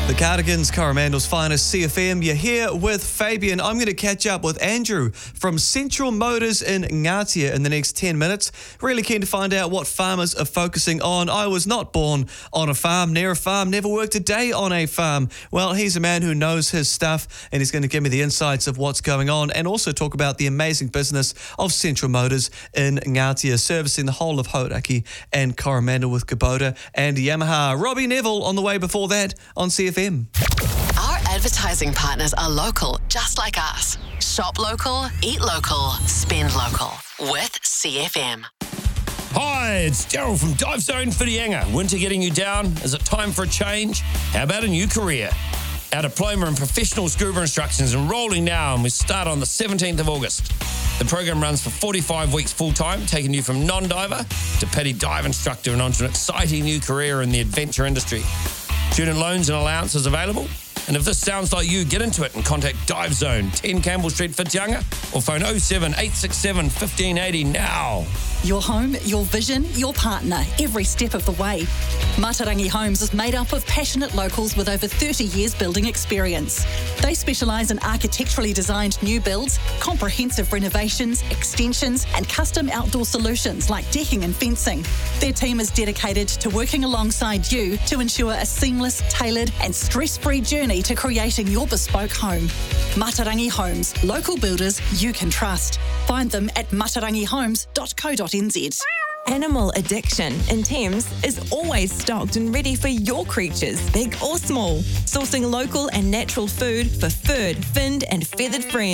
The Cardigans, Coromandel's finest CFM. You're here with Fabian. I'm going to catch up with Andrew from Central Motors in Ngatea in the next 10 minutes. Really keen to find out what farmers are focusing on. I was not born on a farm, near a farm, never worked a day on a farm. Well, he's a man who knows his stuff, and he's going to give me the insights of what's going on and also talk about the amazing business of Central Motors in Ngatea, servicing the whole of Hauraki and Coromandel with Kubota and Yamaha. Robbie Neville on the way before that on CFM. Our advertising partners are local, just like us. Shop local, eat local, spend local with CFM. Hi, it's Daryl from Dive Zone Whitianga. Winter getting you down? Is it time for a change? How about a new career? Our diploma in professional scuba instruction is enrolling now, and we start on the 17th of August. The program runs for 45 weeks full-time, taking you from non-diver to petty dive instructor and onto an exciting new career in the adventure industry. Student loans and allowances available. And if this sounds like you, get into it and contact Dive Zone, 10 Campbell Street, Whitianga, or phone 07 867 1580 now. Your home, your vision, your partner, every step of the way. Matarangi Homes is made up of passionate locals with over 30 years building experience. They specialise in architecturally designed new builds, comprehensive renovations, extensions and custom outdoor solutions like decking and fencing. Their team is dedicated to working alongside you to ensure a seamless, tailored and stress-free journey to creating your bespoke home. Matarangi Homes, local builders you can trust. Find them at matarangihomes.co.nz. Animal Addiction in Thames is always stocked and ready for your creatures, big or small. Sourcing local and natural food for furred, finned and feathered friends.